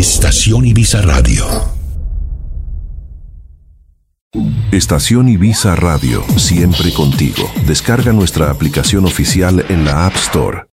Estación Ibiza Radio. Estación Ibiza Radio, siempre contigo. Descarga nuestra aplicación oficial en la App Store.